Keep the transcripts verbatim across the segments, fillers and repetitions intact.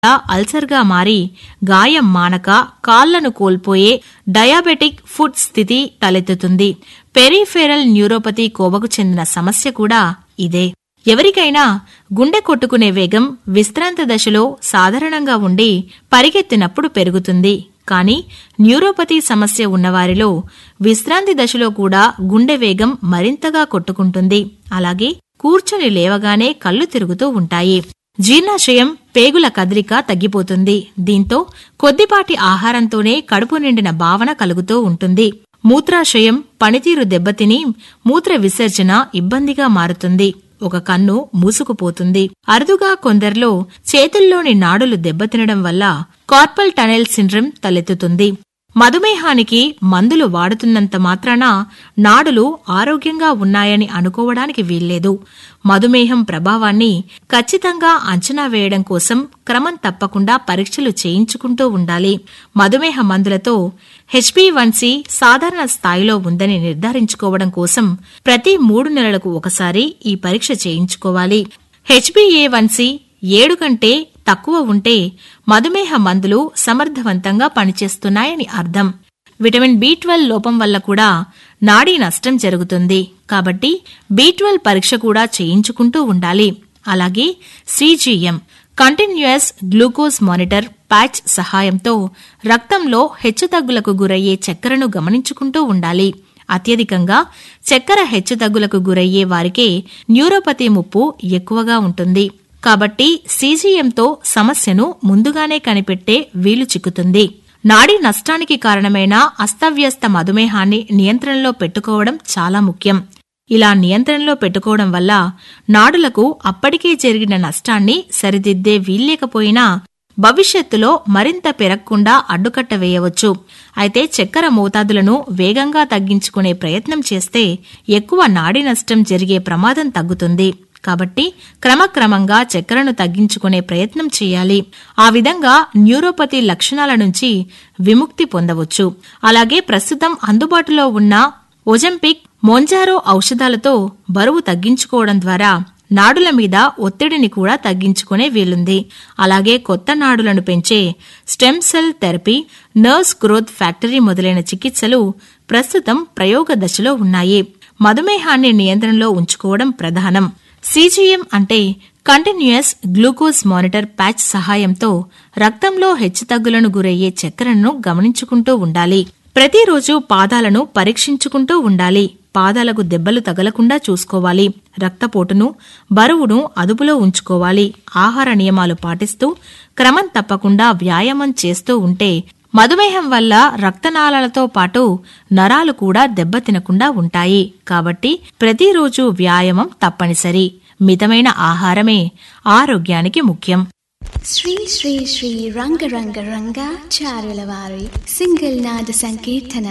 అల్సర్గా మారి గాయం మానక కాళ్లను కోల్పోయే డయాబెటిక్ ఫుట్ స్థితి తలెత్తుతుంది. పెరిఫెరల్ న్యూరోపతి కోవకు చెందిన సమస్య కూడా ఇదే. ఎవరికైనా గుండె కొట్టుకునే వేగం విశ్రాంతి దశలో సాధారణంగా ఉండి పరిగెత్తినప్పుడు పెరుగుతుంది. కానీ న్యూరోపతి సమస్య ఉన్నవారిలో విశ్రాంతి దశలో కూడా గుండె వేగం మరింతగా కొట్టుకుంటుంది. అలాగే కూర్చొని లేవగానే కళ్ళు తిరుగుతూ ఉంటాయి. జీర్ణాశయం పేగుల కదలిక తగ్గిపోతుంది. దీంతో కొద్దిపాటి ఆహారంతోనే కడుపు నిండిన భావన కలుగుతూ ఉంటుంది. మూత్రాశయం పనితీరు దెబ్బతిని మూత్ర విసర్జన ఇబ్బందిగా మారుతుంది. ఒక కన్ను మూసుకుపోతుంది. అరుదుగా కొందరిలో చేతుల్లోని నాడులు దెబ్బతినడం వల్ల కార్పల్ టనెల్ సిండ్రోమ్ తలెత్తుతుంది. మధుమేహానికి మందులు వాడుతున్నంత మాత్రాన నాడులు ఆరోగ్యంగా ఉన్నాయని అనుకోవడానికి వీల్లేదు. మధుమేహం ప్రభావాన్ని ఖచ్చితంగా అంచనా వేయడం కోసం క్రమం తప్పకుండా పరీక్షలు చేయించుకుంటూ ఉండాలి. మధుమేహ మందులతో హెచ్ బి వన్ సి సాధారణ స్థాయిలో ఉందని నిర్ధారించుకోవడం కోసం ప్రతి మూడు నెలలకు ఒకసారి ఈ పరీక్ష చేయించుకోవాలి. హెచ్ బి ఏ వన్ సి ఏడు కంటే తక్కువ ఉంటే మధుమేహ మందులు సమర్థవంతంగా పనిచేస్తున్నాయని అర్థం. విటమిన్ బి ట్వెల్వ్ లోపం వల్ల కూడా నాడీ నష్టం జరుగుతుంది. కాబట్టి బి ట్వెల్వ్ పరీక్ష కూడా చేయించుకుంటూ ఉండాలి. అలాగే CGM continuous glucose monitor patch సహాయంతో రక్తంలో హెచ్చుతగ్గులకు గురయ్యే చక్కెరను గమనించుకుంటూ ఉండాలి. అత్యధికంగా చక్కెర హెచ్చుతగ్గులకు గురయ్యే వారికే న్యూరోపతి ముప్పు ఎక్కువగా ఉంటుంది. కాబట్టి సీజీఎంతో సమస్యను ముందుగానే కనిపెట్టే వీలు చిక్కుతుంది. నాడీ నష్టానికి కారణమైన అస్తవ్యస్త మధుమేహాన్ని నియంత్రణలో పెట్టుకోవడం చాలా ముఖ్యం. ఇలా నియంత్రణలో పెట్టుకోవడం వల్ల నాడులకు అప్పటికే జరిగిన నష్టాన్ని సరిదిద్దే వీల్లేకపోయినా భవిష్యత్తులో మరింత పెరగకుండా అడ్డుకట్ట వేయవచ్చు. అయితే చక్కెర మోతాదులను వేగంగా తగ్గించుకునే ప్రయత్నం చేస్తే ఎక్కువ నాడీ నష్టం జరిగే ప్రమాదం తగ్గుతుంది. కాబట్టి క్రమక్రమంగా చక్కెరను తగ్గించుకునే ప్రయత్నం చేయాలి. ఆ విధంగా న్యూరోపతి లక్షణాల నుంచి విముక్తి పొందవచ్చు. అలాగే ప్రస్తుతం అందుబాటులో ఉన్న ఒజంపిక్, మోంజారో ఔషధాలతో బరువు తగ్గించుకోవడం ద్వారా నాడుల మీద ఒత్తిడిని కూడా తగ్గించుకునే వీలుంది. అలాగే కొత్త నాడులను పెంచే stem cell therapy, nerves growth factory మొదలైన చికిత్సలు ప్రస్తుతం ప్రయోగ దశలో ఉన్నాయి. మధుమేహాన్ని నియంత్రణలో ఉంచుకోవడం ప్రధానం. సిజిఎం అంటే కంటిన్యూయస్ గ్లూకోజ్ మానిటర్ ప్యాచ్ సహాయంతో రక్తంలో హెచ్చుతగ్గులను గురయ్యే చక్కెరను గమనించుకుంటూ ఉండాలి. ప్రతిరోజు పాదాలను పరీక్షించుకుంటూ ఉండాలి. పాదాలకు దెబ్బలు తగలకుండా చూసుకోవాలి. రక్తపోటును, బరువును అదుపులో ఉంచుకోవాలి. ఆహార నియమాలు పాటిస్తూ క్రమం తప్పకుండా వ్యాయామం చేస్తూ ఉంటే మధుమేహం వల్ల రక్తనాళాలతో పాటు నరాలు కూడా దెబ్బతినకుండా ఉంటాయి. కాబట్టి ప్రతిరోజు వ్యాయామం తప్పనిసరి. మితమైన ఆహారమే ఆరోగ్యానికి ముఖ్యం. శ్రీ శ్రీ శ్రీ రంగ రంగ రంగ చారుల వారి సింగిల్ నాద సంకీర్తన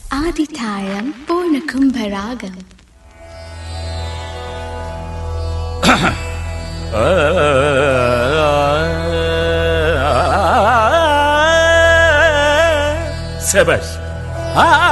ఆదితాళం పూర్ణ కుంభరాగం. శభాష్.